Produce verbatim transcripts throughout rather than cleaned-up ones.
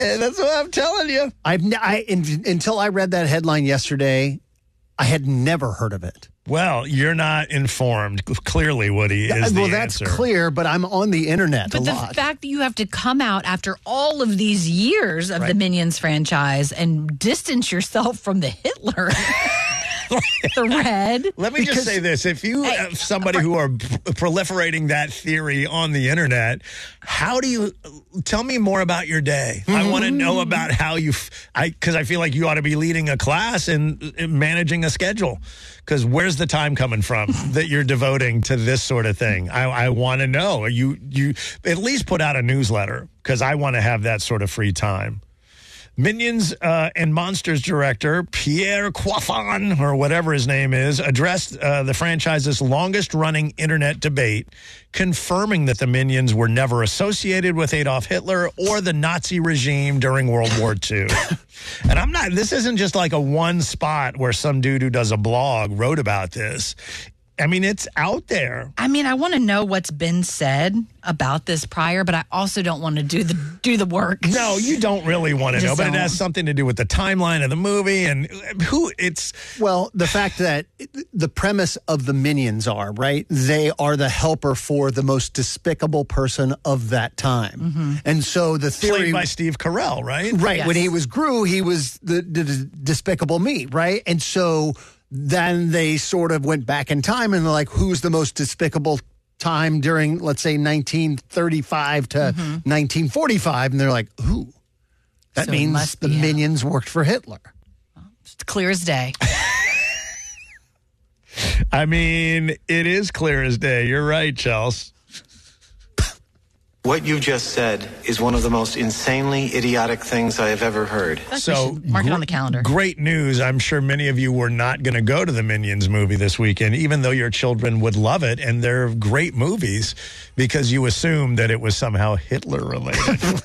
That's what I'm telling you. I've I in, until I read that headline yesterday, I had never heard of it. Well, you're not informed. Clearly, Woody is the Well, that's answer. clear, but I'm on the internet But a the lot. fact that you have to come out after all of these years of Right. the Minions franchise and distance yourself from the Hitler thread. Let me just say this. If you Hey, have somebody who are p- proliferating that theory on the internet, how do you tell me more about your day? I want to know about how you, f- I because I feel like you ought to be leading a class and, and managing a schedule. Because where's the time coming from that you're devoting to this sort of thing? I, I want to know. You, you at least put out a newsletter because I want to have that sort of free time. Minions uh, and Monsters director Pierre Coifan, or whatever his name is, addressed uh, the franchise's longest-running internet debate, confirming that the Minions were never associated with Adolf Hitler or the Nazi regime during World War Two. And I'm not, this isn't just like a one spot where some dude who does a blog wrote about this. I mean, it's out there. I mean, I want to know what's been said about this prior, but I also don't want to do the do the work. No, you don't really want to Just know, but it don't. has something to do with the timeline of the movie and who it's. Well, the fact that the premise of the Minions are, right, they are the helper for the most despicable person of that time. Mm-hmm. And so the theory... Played by Steve Carell, right? Right. Yes. When he was Gru, he was the, the, the Despicable Me, right? And so then they sort of went back in time and they're like, who's the most despicable time during, let's say, nineteen thirty-five to Mm-hmm. nineteen forty-five? And they're like, who? That So it means must the be him. Minions worked for Hitler. It's clear as day. I mean, it is clear as day. You're right, Chels. What you just said is one of the most insanely idiotic things I have ever heard. So mark it gr- on the calendar. Great news. I'm sure many of you were not going to go to the Minions movie this weekend, even though your children would love it. And they're great movies because you assumed that it was somehow Hitler related.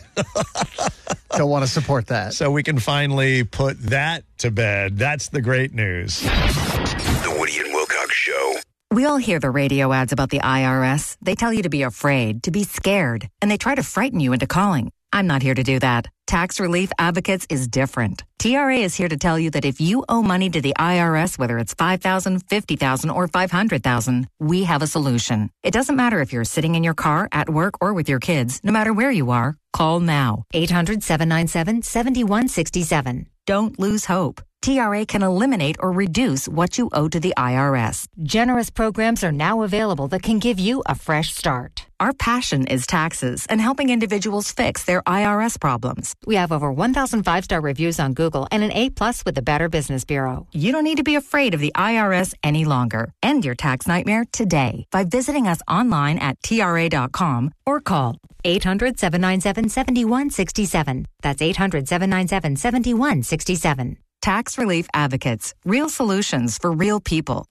Don't want to support that. So we can finally put that to bed. That's the great news. The Woody and Wilcox Show. We all hear the radio ads about the I R S. They tell you to be afraid, to be scared, and they try to frighten you into calling. I'm not here to do that. Tax Relief Advocates is different. T R A is here to tell you that if you owe money to the I R S, whether it's five thousand dollars, fifty thousand dollars, or five hundred thousand dollars, we have a solution. It doesn't matter if you're sitting in your car, at work, or with your kids. No matter where you are, call now. eight hundred, seven nine seven, seven one six seven. Don't lose hope. T R A can eliminate or reduce what you owe to the I R S. Generous programs are now available that can give you a fresh start. Our passion is taxes and helping individuals fix their I R S problems. We have over one thousand five-star reviews on Google and an A plus with the Better Business Bureau. You don't need to be afraid of the I R S any longer. End your tax nightmare today by visiting us online at T R A dot com or call eight hundred, seven nine seven, seven one six seven. That's eight hundred, seven nine seven, seven one six seven. Tax Relief Advocates. Real solutions for real people.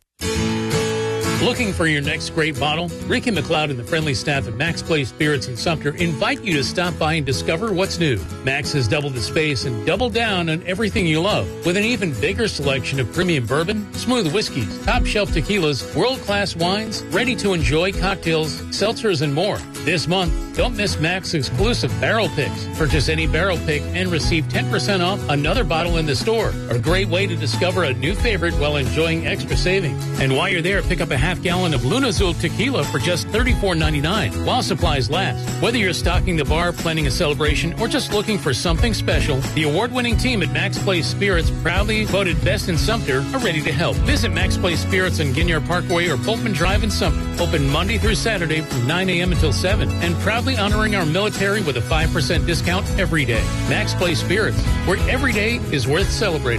Looking for your next great bottle? Ricky McLeod and the friendly staff at Max Place Spirits in Sumter invite you to stop by and discover what's new. Max has doubled the space and doubled down on everything you love with an even bigger selection of premium bourbon, smooth whiskeys, top shelf tequilas, world-class wines, ready-to-enjoy cocktails, seltzers, and more. This month, don't miss Max exclusive barrel picks. Purchase any barrel pick and receive ten percent off another bottle in the store. A great way to discover a new favorite while enjoying extra savings. And while you're there, pick up a half gallon of Luna Azul tequila for just thirty-four ninety-nine while supplies last. Whether you're stocking the bar, planning a celebration, or just looking for something special, the award-winning team at Max Place Spirits, proudly voted best in Sumter, are ready to help. Visit Max Place Spirits on Ginyard Parkway or Boltman Drive in Sumter. Open Monday through Saturday from nine a.m. until seven, and proudly honoring our military with a five percent discount every day. Max Place Spirits, where every day is worth celebrating.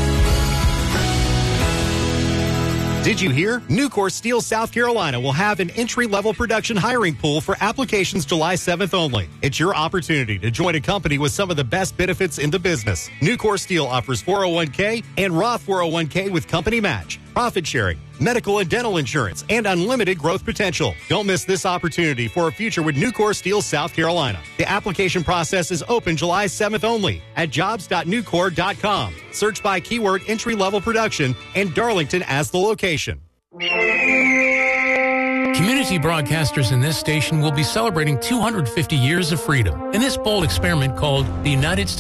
Did you hear? Nucor Steel South Carolina will have an entry-level production hiring pool for applications July seventh only. It's your opportunity to join a company with some of the best benefits in the business. Nucor Steel offers four oh one k and Roth four oh one k with company match, profit sharing, medical and dental insurance, and unlimited growth potential. Don't miss this opportunity for a future with Nucor Steel South Carolina. The application process is open July seventh only at jobs dot nucor dot com. Search by keyword entry-level production and Darlington as the location. Community C broadcasters in this station will be celebrating two hundred fifty years of freedom in this bold experiment called the United States